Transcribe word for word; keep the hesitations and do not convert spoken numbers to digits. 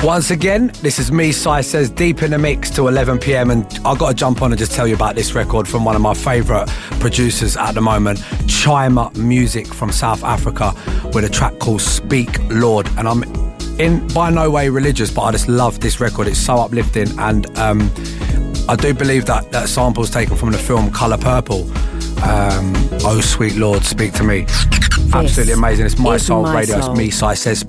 Once again, this is me, Si Says, deep in the mix till eleven p.m. and I've got to jump on and just tell you about this record from one of my favourite producers at the moment, Chima Music from South Africa, with a track called Speak Lord. And I'm in by no way religious, but I just love this record. It's so uplifting, and um, I do believe that that sample's taken from the film Colour Purple. Um, oh sweet Lord, speak to me. This Absolutely amazing. It's My Soul My Radio. Soul. It's me, Si Says.